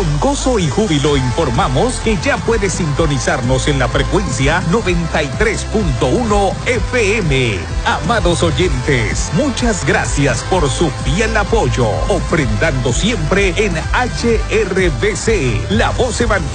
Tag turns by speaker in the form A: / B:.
A: Con gozo y júbilo informamos que ya puedes sintonizarnos en la frecuencia 93.1 FM. Amados oyentes, muchas gracias por su fiel apoyo, ofrendando siempre en HRBC, la voz evangélica